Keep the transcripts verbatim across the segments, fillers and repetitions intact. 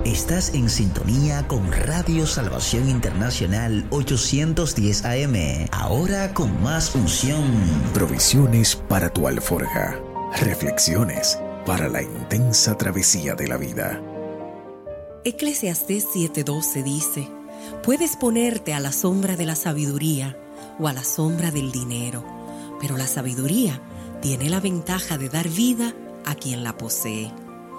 Estás en sintonía con Radio Salvación Internacional ochocientos diez A M. Ahora con más unción. Provisiones para tu alforja. Reflexiones para la intensa travesía de la vida. Eclesiastés siete doce dice: puedes ponerte a la sombra de la sabiduría o a la sombra del dinero, pero la sabiduría tiene la ventaja de dar vida a quien la posee.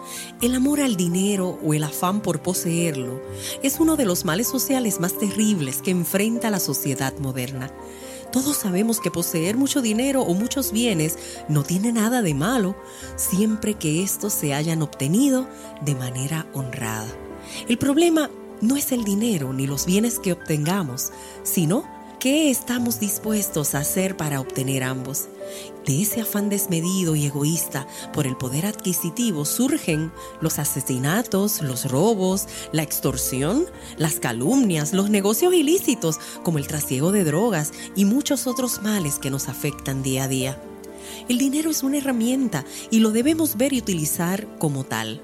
El amor al dinero o el afán por poseerlo es uno de los males sociales más terribles que enfrenta la sociedad moderna. Todos sabemos que poseer mucho dinero o muchos bienes no tiene nada de malo, siempre que estos se hayan obtenido de manera honrada. El problema no es el dinero ni los bienes que obtengamos, sino ¿qué estamos dispuestos a hacer para obtener ambos? De ese afán desmedido y egoísta por el poder adquisitivo surgen los asesinatos, los robos, la extorsión, las calumnias, los negocios ilícitos como el trasiego de drogas y muchos otros males que nos afectan día a día. El dinero es una herramienta y lo debemos ver y utilizar como tal.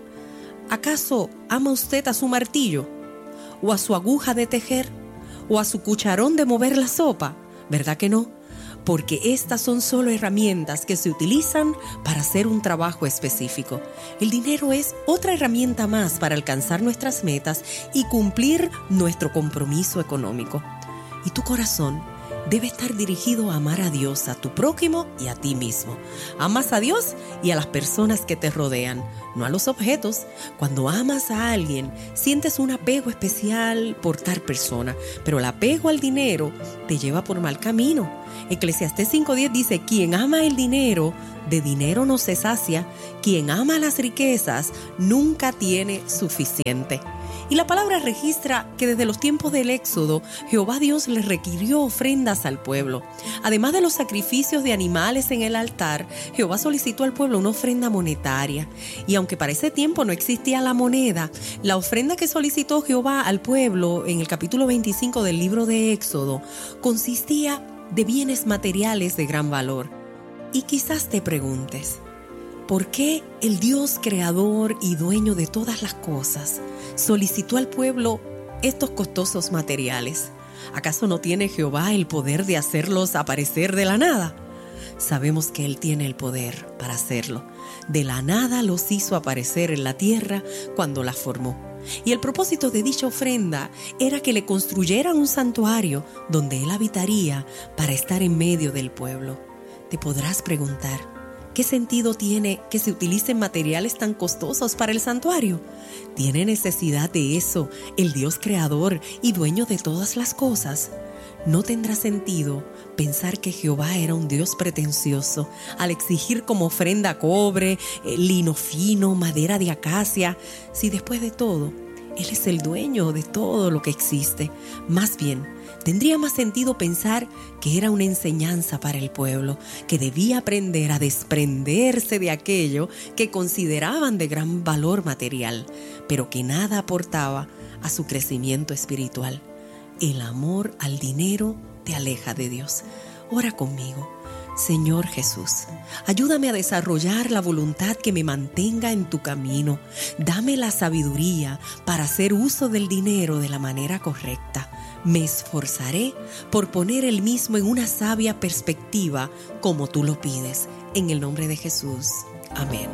¿Acaso ama usted a su martillo? ¿O a su aguja de tejer? ¿O a su cucharón de mover la sopa? ¿Verdad que no? Porque estas son solo herramientas que se utilizan para hacer un trabajo específico. El dinero es otra herramienta más para alcanzar nuestras metas y cumplir nuestro compromiso económico. Y tu corazón debe estar dirigido a amar a Dios, a tu prójimo y a ti mismo. Amas a Dios y a las personas que te rodean, no a los objetos. Cuando amas a alguien, sientes un apego especial por tal persona, pero el apego al dinero te lleva por mal camino. Eclesiastés cinco diez dice: quien ama el dinero, de dinero no se sacia. Quien ama las riquezas, nunca tiene suficiente. Y la palabra registra que desde los tiempos del Éxodo, Jehová Dios le requirió ofrendas al pueblo. Además de los sacrificios de animales en el altar, Jehová solicitó al pueblo una ofrenda monetaria. Y aunque para ese tiempo no existía la moneda, la ofrenda que solicitó Jehová al pueblo en el capítulo veinticinco del libro de Éxodo consistía de bienes materiales de gran valor. Y quizás te preguntes, ¿por qué el Dios creador y dueño de todas las cosas solicitó al pueblo estos costosos materiales? ¿Acaso no tiene Jehová el poder de hacerlos aparecer de la nada? Sabemos que Él tiene el poder para hacerlo. De la nada los hizo aparecer en la tierra cuando la formó. Y el propósito de dicha ofrenda era que le construyeran un santuario donde Él habitaría para estar en medio del pueblo. Te podrás preguntar, ¿qué sentido tiene que se utilicen materiales tan costosos para el santuario? ¿Tiene necesidad de eso el Dios creador y dueño de todas las cosas? No tendrá sentido pensar que Jehová era un Dios pretencioso al exigir como ofrenda cobre, lino fino, madera de acacia, si después de todo, Él es el dueño de todo lo que existe. Más bien, tendría más sentido pensar que era una enseñanza para el pueblo, que debía aprender a desprenderse de aquello que consideraban de gran valor material, pero que nada aportaba a su crecimiento espiritual. El amor al dinero te aleja de Dios. Ora conmigo. Señor Jesús, ayúdame a desarrollar la voluntad que me mantenga en tu camino. Dame la sabiduría para hacer uso del dinero de la manera correcta. Me esforzaré por poner el mismo en una sabia perspectiva como tú lo pides. En el nombre de Jesús. Amén.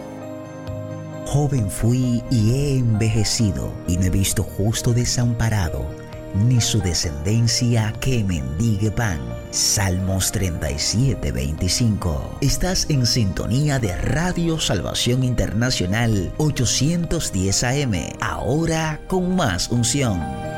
Joven fui y he envejecido, y no he visto justo desamparado, ni su descendencia que mendigue pan. Salmos treinta y siete, veinticinco. Estás en sintonía de Radio Salvación Internacional ochocientos diez A M. Ahora con más unción.